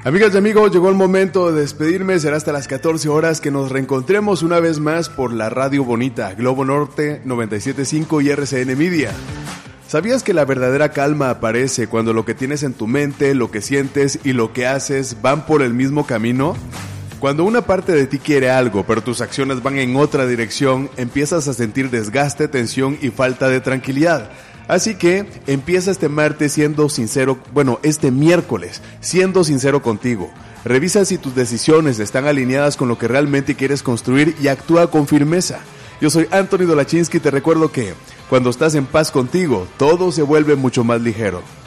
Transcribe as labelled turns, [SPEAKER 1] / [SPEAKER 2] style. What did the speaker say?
[SPEAKER 1] Amigas y amigos, llegó el momento de despedirme. Será hasta las 14 horas que nos reencontremos una vez más por la Radio Bonita, Globo Norte 97.5 y RCN Media. ¿Sabías que la verdadera calma aparece cuando lo que tienes en tu mente, lo que sientes y lo que haces van por el mismo camino? Cuando una parte de ti quiere algo, pero tus acciones van en otra dirección, empiezas a sentir desgaste, tensión y falta de tranquilidad. Así que empieza este martes siendo sincero, este miércoles, siendo sincero contigo. Revisa si tus decisiones están alineadas con lo que realmente quieres construir y actúa con firmeza. Yo soy Anthony Dolachinsky y te recuerdo que cuando estás en paz contigo, todo se vuelve mucho más ligero.